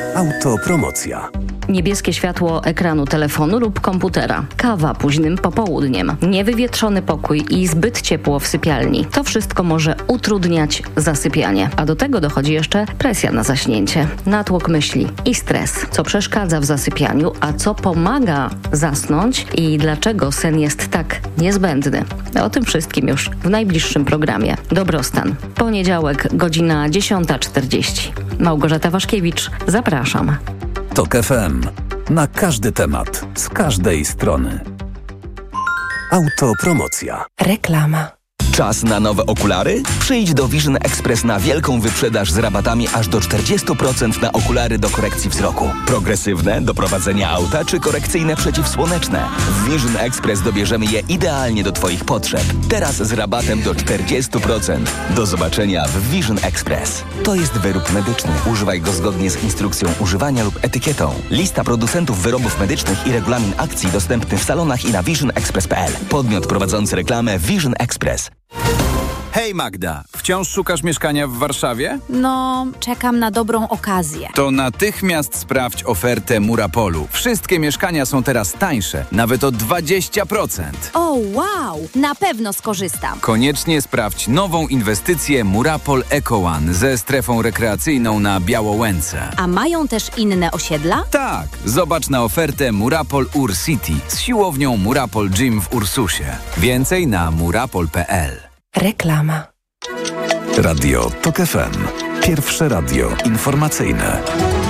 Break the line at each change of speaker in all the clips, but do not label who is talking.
Autopromocja.
Niebieskie światło ekranu telefonu lub komputera, kawa późnym popołudniem, niewywietrzony pokój i zbyt ciepło w sypialni. To wszystko może utrudniać zasypianie. A do tego dochodzi jeszcze presja na zaśnięcie, natłok myśli i stres. Co przeszkadza w zasypianiu, a co pomaga zasnąć i dlaczego sen jest tak niezbędny. O tym wszystkim już w najbliższym programie. Dobrostan. Poniedziałek, godzina 10:40. Małgorzata Waszkiewicz, zapraszam.
TOK FM. Na każdy temat, z każdej strony. Autopromocja.
Reklama.
Czas na nowe okulary? Przyjdź do Vision Express na wielką wyprzedaż z rabatami aż do 40% na okulary do korekcji wzroku. Progresywne do prowadzenia auta czy korekcyjne przeciwsłoneczne. W Vision Express dobierzemy je idealnie do Twoich potrzeb. Teraz z rabatem do 40%. Do zobaczenia w Vision Express. To jest wyrób medyczny. Używaj go zgodnie z instrukcją używania lub etykietą. Lista producentów wyrobów medycznych i regulamin akcji dostępny w salonach i na visionexpress.pl. Podmiot prowadzący reklamę Vision Express.
Hej Magda, wciąż szukasz mieszkania w Warszawie?
No, czekam na dobrą okazję.
To natychmiast sprawdź ofertę Murapolu. Wszystkie mieszkania są teraz tańsze, nawet o 20%.
O, wow! Na pewno skorzystam.
Koniecznie sprawdź nową inwestycję Murapol Eco One ze strefą rekreacyjną na Białołęce.
A mają też inne osiedla?
Tak, zobacz na ofertę Murapol Ur City z siłownią Murapol Gym w Ursusie. Więcej na murapol.pl.
Reklama.
Radio TOK FM. Pierwsze radio informacyjne.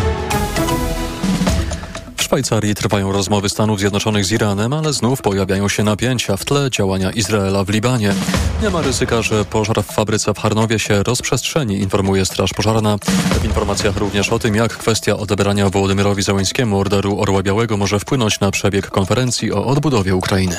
W Szwajcarii trwają rozmowy Stanów Zjednoczonych z Iranem, ale znów pojawiają się napięcia w tle działania Izraela w Libanie. Nie ma ryzyka, że pożar w fabryce w Harnowie się rozprzestrzeni, informuje Straż Pożarna. W informacjach również o tym, jak kwestia odebrania Wołodymyrowi Zełenskiemu Orderu Orła Białego może wpłynąć na przebieg konferencji o odbudowie Ukrainy.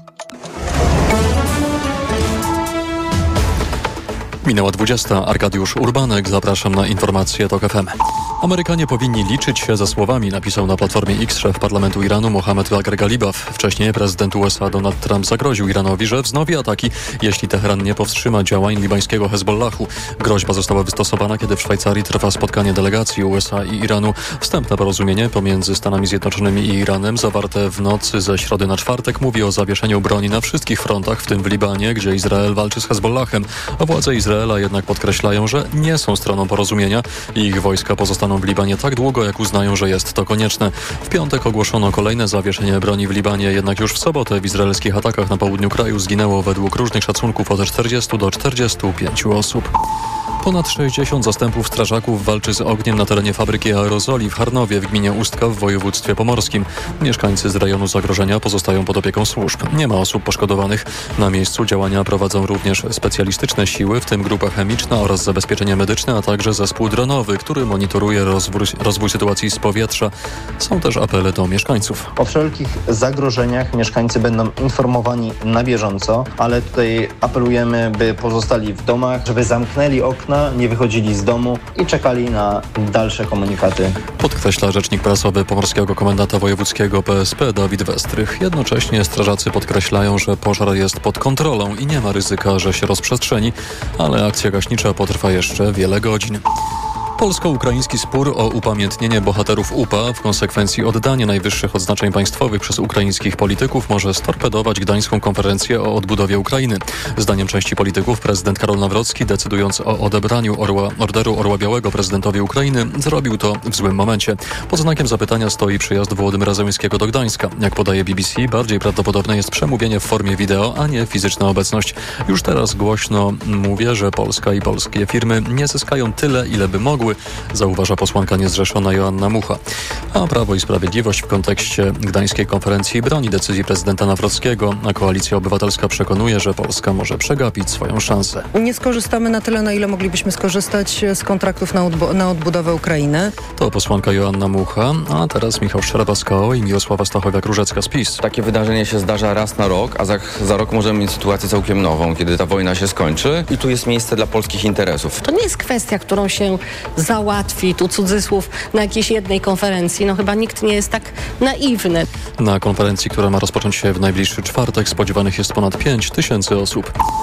Minęła 20. Arkadiusz Urbanek. Zapraszam na informacje TOK FM. Amerykanie powinni liczyć się ze słowami, napisał na Platformie X szef parlamentu Iranu Mohammad Bagher Ghalibaf. Wcześniej prezydent USA Donald Trump zagroził Iranowi, że wznowi ataki, jeśli Teheran nie powstrzyma działań libańskiego Hezbollahu. Groźba została wystosowana, kiedy w Szwajcarii trwa spotkanie delegacji USA i Iranu. Wstępne porozumienie pomiędzy Stanami Zjednoczonymi i Iranem, zawarte w nocy ze środy na czwartek, mówi o zawieszeniu broni na wszystkich frontach, w tym w Libanie, gdzie Izrael walczy z Hezbollahem. A władze Izraela jednak podkreślają, że nie są stroną porozumienia i ich wojska pozostaną w Libanie tak długo, jak uznają, że jest to konieczne. W piątek ogłoszono kolejne zawieszenie broni w Libanie, jednak już w sobotę w izraelskich atakach na południu kraju zginęło według różnych szacunków od 40 do 45 osób. Ponad 60 zastępów strażaków walczy z ogniem na terenie fabryki aerozoli w Harnowie w gminie Ustka w województwie pomorskim. Mieszkańcy z rejonu zagrożenia pozostają pod opieką służb. Nie ma osób poszkodowanych. Na miejscu działania prowadzą również specjalistyczne siły, w tym grupa chemiczna oraz zabezpieczenie medyczne, a także zespół dronowy, który monitoruje rozwój sytuacji z powietrza. Są też apele do mieszkańców.
O wszelkich zagrożeniach mieszkańcy będą informowani na bieżąco, ale tutaj apelujemy, by pozostali w domach, żeby zamknęli okna, nie wychodzili z domu i czekali na dalsze komunikaty.
Podkreśla rzecznik prasowy Pomorskiego Komendanta Wojewódzkiego PSP Dawid Westrych. Jednocześnie strażacy podkreślają, że pożar jest pod kontrolą i nie ma ryzyka, że się rozprzestrzeni, ale akcja gaśnicza potrwa jeszcze wiele godzin. Polsko-ukraiński spór o upamiętnienie bohaterów UPA, w konsekwencji oddanie najwyższych odznaczeń państwowych przez ukraińskich polityków, może storpedować gdańską konferencję o odbudowie Ukrainy. Zdaniem części polityków prezydent Karol Nawrocki, decydując o odebraniu Orderu Orła Białego prezydentowi Ukrainy, zrobił to w złym momencie. Pod znakiem zapytania stoi przyjazd Wołodymyra Zełenskiego do Gdańska. Jak podaje BBC, bardziej prawdopodobne jest przemówienie w formie wideo, a nie fizyczna obecność. Już teraz głośno mówię, że Polska i polskie firmy nie zyskają tyle, ile by mogły, zauważa posłanka niezrzeszona Joanna Mucha. A Prawo i Sprawiedliwość w kontekście gdańskiej konferencji broni decyzji prezydenta Nawrockiego, a Koalicja Obywatelska przekonuje, że Polska może przegapić swoją szansę.
Nie skorzystamy na tyle, na ile moglibyśmy skorzystać z kontraktów na odbudowę Ukrainy.
To posłanka Joanna Mucha, a teraz Michał Szczerba z KO i Mirosława Stachowiak-Różecka z PiS.
Takie wydarzenie się zdarza raz na rok, a za rok możemy mieć sytuację całkiem nową, kiedy ta wojna się skończy i tu jest miejsce dla polskich interesów.
To nie jest kwestia, którą się załatwi, tu cudzysłów, na jakiejś jednej konferencji. No chyba nikt nie jest tak naiwny.
Na konferencji, która ma rozpocząć się w najbliższy czwartek, spodziewanych jest ponad 5 000 osób.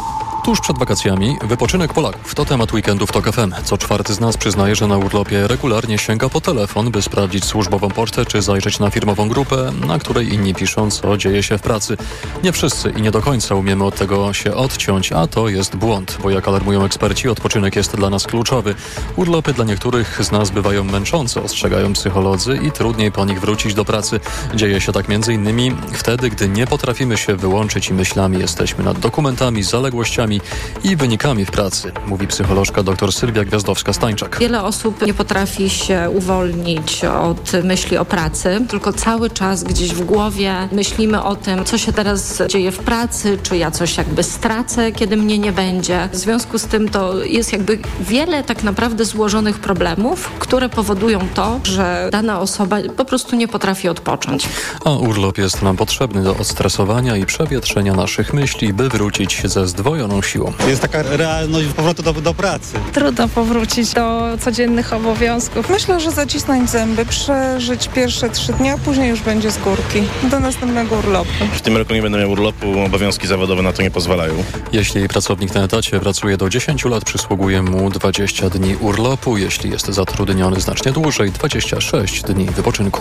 Tuż przed wakacjami wypoczynek Polaków to temat weekendów TOK FM. Co czwarty z nas przyznaje, że na urlopie regularnie sięga po telefon, by sprawdzić służbową pocztę czy zajrzeć na firmową grupę, na której inni piszą, co dzieje się w pracy. Nie wszyscy i nie do końca umiemy od tego się odciąć, a to jest błąd, bo jak alarmują eksperci, odpoczynek jest dla nas kluczowy. Urlopy dla niektórych z nas bywają męczące, ostrzegają psycholodzy i trudniej po nich wrócić do pracy. Dzieje się tak m.in. wtedy, gdy nie potrafimy się wyłączyć i myślami jesteśmy nad dokumentami, zaległościami i wynikami w pracy, mówi psycholożka dr Sylwia Gwiazdowska-Stańczak.
Wiele osób nie potrafi się uwolnić od myśli o pracy, tylko cały czas gdzieś w głowie myślimy o tym, co się teraz dzieje w pracy, czy ja coś jakby stracę, kiedy mnie nie będzie. W związku z tym to jest jakby wiele tak naprawdę złożonych problemów, które powodują to, że dana osoba po prostu nie potrafi odpocząć.
A urlop jest nam potrzebny do odstresowania i przewietrzenia naszych myśli, by wrócić ze zdwojoną siłą.
Jest taka realność powrotu do pracy.
Trudno powrócić do codziennych obowiązków.
Myślę, że zacisnąć zęby, przeżyć pierwsze 3 dni, a później już będzie z górki. Do następnego urlopu.
W tym roku nie będę miał urlopu, obowiązki zawodowe na to nie pozwalają.
Jeśli pracownik na etacie pracuje do 10 lat, przysługuje mu 20 dni urlopu. Jeśli jest zatrudniony znacznie dłużej, 26 dni wypoczynku.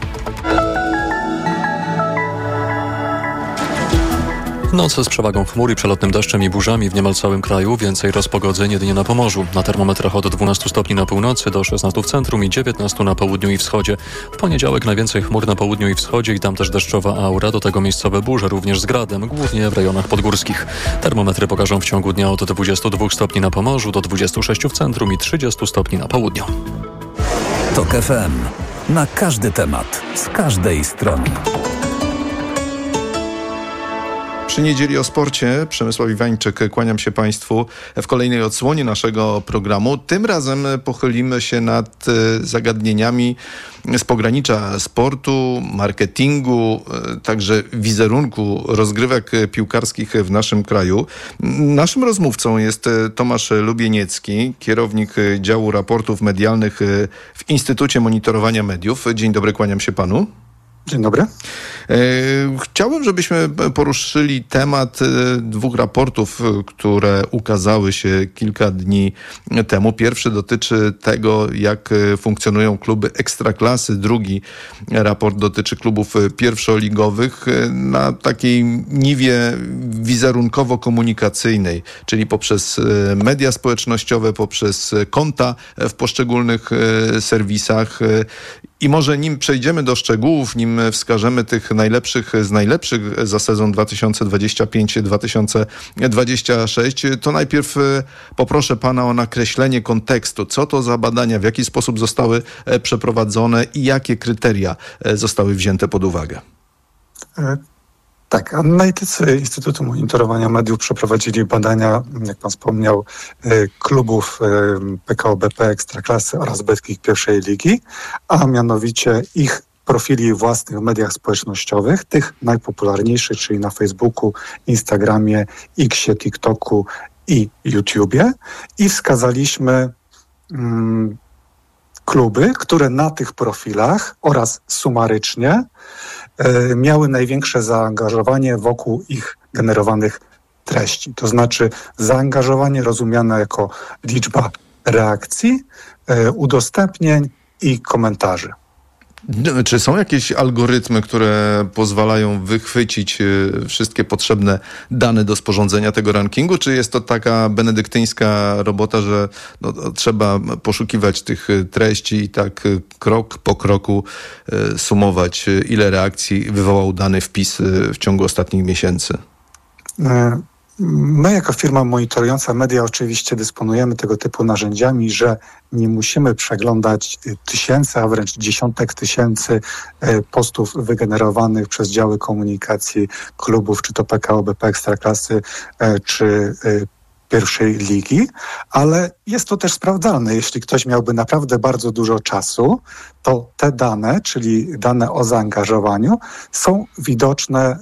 Noc z przewagą chmur i przelotnym deszczem i burzami w niemal całym kraju. Więcej rozpogodzeń jedynie na Pomorzu. Na termometrach od 12 stopni na północy do 16 w centrum i 19 na południu i wschodzie. W poniedziałek najwięcej chmur na południu i wschodzie i tam też deszczowa aura. Do tego miejscowe burze, również z gradem, głównie w rejonach podgórskich. Termometry pokażą w ciągu dnia od 22 stopni na Pomorzu do 26 w centrum i 30 stopni na południu.
TOK FM. Na każdy temat, z każdej strony.
Przy niedzieli o sporcie Przemysław Iwańczyk, kłaniam się Państwu w kolejnej odsłonie naszego programu. Tym razem pochylimy się nad zagadnieniami z pogranicza sportu, marketingu, także wizerunku rozgrywek piłkarskich w naszym kraju. Naszym rozmówcą jest Tomasz Lubieniecki, kierownik działu raportów medialnych w Instytucie Monitorowania Mediów. Dzień dobry, kłaniam się Panu.
Dzień dobry.
Chciałbym, żebyśmy poruszyli temat 2 raportów, które ukazały się kilka dni temu. Pierwszy dotyczy tego, jak funkcjonują kluby ekstraklasy. Drugi raport dotyczy klubów pierwszoligowych na takiej niwie wizerunkowo-komunikacyjnej, czyli poprzez media społecznościowe, poprzez konta w poszczególnych serwisach. I może nim przejdziemy do szczegółów, nim wskażemy tych najlepszych z najlepszych za sezon 2025-2026, to najpierw poproszę Pana o nakreślenie kontekstu. Co to za badania, w jaki sposób zostały przeprowadzone i jakie kryteria zostały wzięte pod uwagę?
Tak, analitycy Instytutu Monitorowania Mediów przeprowadzili badania, jak Pan wspomniał, klubów PKO BP Ekstraklasy oraz Betkich pierwszej ligi, a mianowicie ich profili własnych w mediach społecznościowych, tych najpopularniejszych, czyli na Facebooku, Instagramie, Xie, TikToku i YouTubie, i wskazaliśmy kluby, które na tych profilach oraz sumarycznie miały największe zaangażowanie wokół ich generowanych treści. To znaczy zaangażowanie rozumiane jako liczba reakcji, udostępnień i komentarzy.
Czy są jakieś algorytmy, które pozwalają wychwycić wszystkie potrzebne dane do sporządzenia tego rankingu, czy jest to taka benedyktyńska robota, że trzeba poszukiwać tych treści i tak krok po kroku sumować, ile reakcji wywołał dany wpis w ciągu ostatnich miesięcy?
My jako firma monitorująca media oczywiście dysponujemy tego typu narzędziami, że nie musimy przeglądać tysięcy, a wręcz dziesiątek tysięcy postów wygenerowanych przez działy komunikacji klubów, czy to PKO BP Ekstraklasy, czy pierwszej ligi, ale jest to też sprawdzalne. Jeśli ktoś miałby naprawdę bardzo dużo czasu, to te dane, czyli dane o zaangażowaniu, są widoczne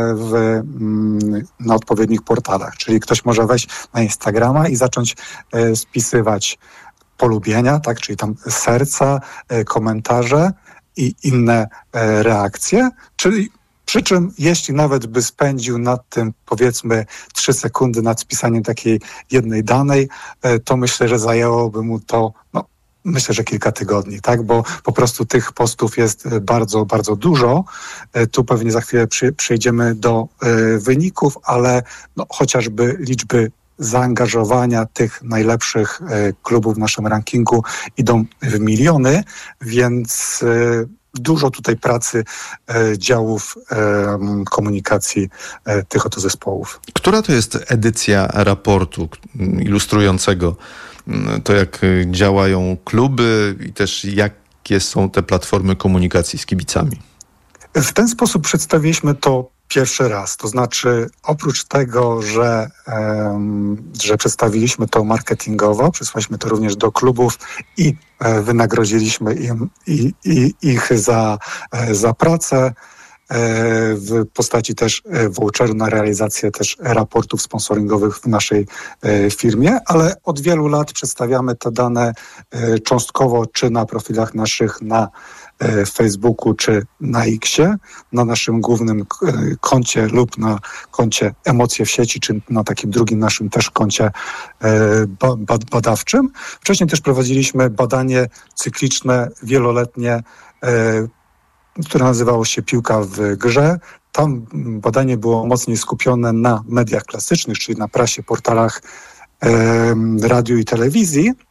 na odpowiednich portalach. Czyli ktoś może wejść na Instagrama i zacząć spisywać polubienia, tak, czyli tam serca, komentarze i inne reakcje, czyli Przy czym jeśli nawet by spędził nad tym powiedzmy 3 sekundy nad spisaniem takiej jednej danej, to myślę, że zajęłoby mu to myślę, że kilka tygodni, tak? Bo po prostu tych postów jest bardzo, bardzo dużo. Tu pewnie za chwilę przejdziemy do wyników, ale chociażby liczby zaangażowania tych najlepszych klubów w naszym rankingu idą w miliony, więc dużo tutaj pracy działów komunikacji tych oto zespołów.
Która to jest edycja raportu ilustrującego to, jak działają kluby i też jakie są te platformy komunikacji z kibicami?
W ten sposób przedstawiliśmy to pierwszy raz. To znaczy oprócz tego, że przedstawiliśmy to marketingowo, przesłaliśmy to również do klubów i wynagrodziliśmy ich za pracę w postaci też voucheru na realizację też raportów sponsoringowych w naszej firmie, ale od wielu lat przedstawiamy te dane cząstkowo czy na profilach naszych na Facebooku czy na X-ie, na naszym głównym koncie lub na koncie Emocje w sieci, czy na takim drugim naszym też koncie badawczym. Wcześniej też prowadziliśmy badanie cykliczne, wieloletnie, które nazywało się Piłka w grze. Tam badanie było mocniej skupione na mediach klasycznych, czyli na prasie, portalach, radiu i telewizji.